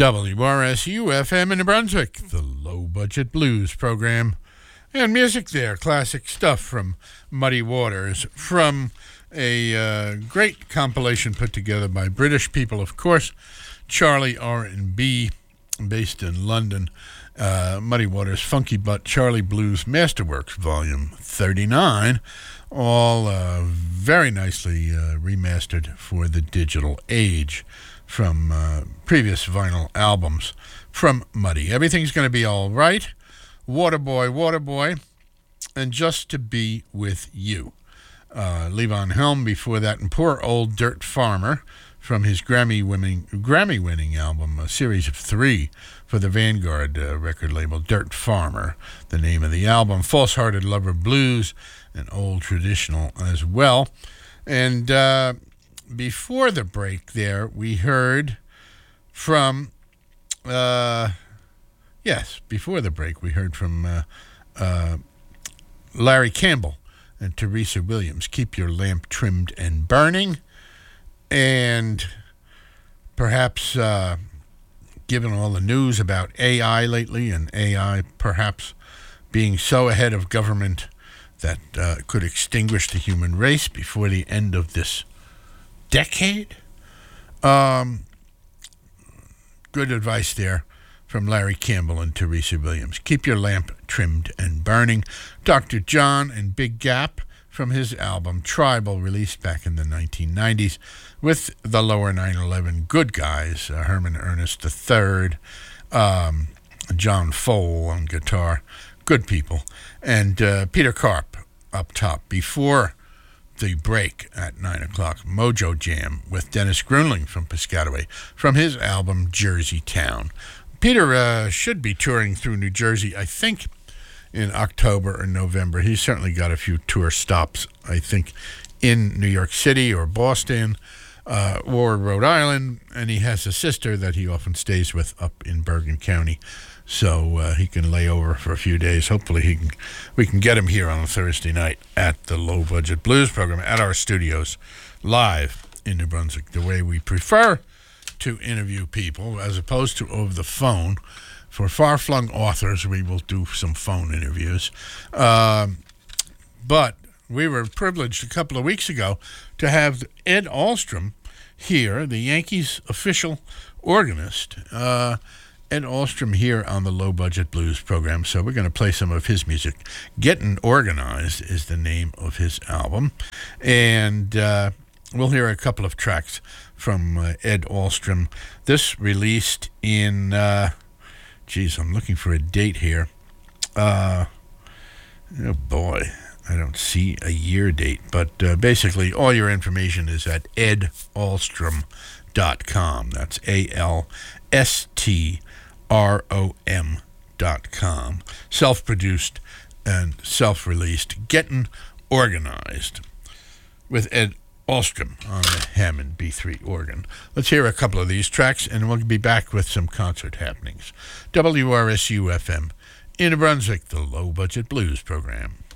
WRSU-FM in New Brunswick, the Low Budget Blues program. And music there, classic stuff from Muddy Waters, from a great compilation put together by British people, of course, Charlie R&B, based in London. Muddy Waters, Funky Butt, Charlie Blues Masterworks, Volume 39, all very nicely remastered for the digital age from previous vinyl albums from Muddy. Everything's going to be all right. Waterboy, Waterboy, and Just to Be With You. Levon Helm before that, and Poor Old Dirt Farmer from his Grammy-winning album, a series of 3 for the Vanguard record label, Dirt Farmer, the name of the album. False-Hearted Lover Blues, an old traditional as well. And before the break there, we heard from, before the break, we heard from Larry Campbell and Teresa Williams, Keep Your Lamp Trimmed and Burning. And perhaps, given all the news about AI lately, and AI perhaps being so ahead of government that could extinguish the human race before the end of this decade. Good advice there from Larry Campbell and Teresa Williams. Keep Your Lamp Trimmed and Burning. Dr. John and Big Gap from his album Tribal, released back in the 1990s, with the Lower 911 Good Guys, Herman Ernest III, John Fole on guitar, good people, and Peter Karp up top. Before the break at 9 o'clock, Mojo Jam with Dennis Grunling from Piscataway from his album Jersey Town. Peter should be touring through New Jersey, I think, in October or November. He's certainly got a few tour stops, I think, in New York City or Boston or Rhode Island, and he has a sister that he often stays with up in Bergen County, so he can lay over for a few days. Hopefully we can get him here on a Thursday night at the Low Budget Blues program at our studios live in New Brunswick, the way we prefer to interview people as opposed to over the phone. For far-flung authors, we will do some phone interviews. But we were privileged a couple of weeks ago to have Ed Ahlstrom here, the Yankees official organist. Ed Ahlstrom here on the Low Budget Blues program, so we're going to play some of his music. Getting Organized is the name of his album, and we'll hear a couple of tracks from Ed Ahlstrom. This released in, I'm looking for a date here. Oh boy, I don't see a year date, but basically all your information is at edahlstrom.com. That's ALSTROM.com. Self-produced and self-released, Getting Organized with Ed Ahlstrom on the Hammond B3 organ. Let's hear a couple of these tracks, and we'll be back with some concert happenings. WRSU-FM in New Brunswick, the Low Budget Blues program.